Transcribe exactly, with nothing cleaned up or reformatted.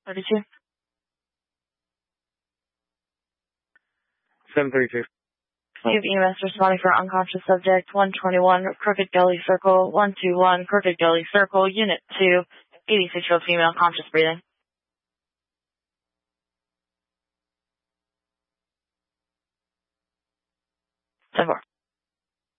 thirty-two. seven thirty-two. We have E M S responding for unconscious subject, one twenty-one, Crooked Gully Circle, one two one, Crooked Gully Circle, Unit two, eighty-six-year-old female, conscious breathing. ten four.